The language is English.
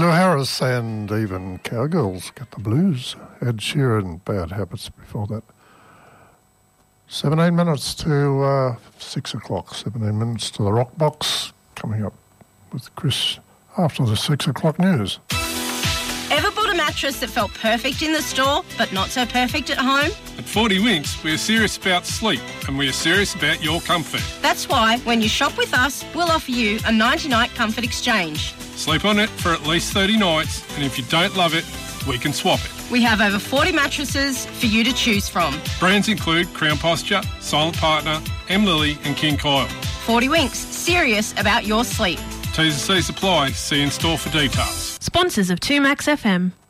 Emmylou Harris and even Cowgirls get the blues. Ed Sheeran, Bad Habits before that. 17 minutes to 6 o'clock, 17 minutes to the Rock Box, coming up with Chris after the 6 o'clock news. Ever bought a mattress that felt perfect in the store, but not so perfect at home? At 40 Winks, we are serious about sleep and we are serious about your comfort. That's why, when you shop with us, we'll offer you a 90-night comfort exchange. Sleep on it for at least 30 nights, and if you don't love it, we can swap it. We have over 40 mattresses for you to choose from. Brands include Crown Posture, Silent Partner, M. Lily and King Coil. 40 Winks, serious about your sleep. T's and C's apply. See in store for details. Sponsors of 2Max FM.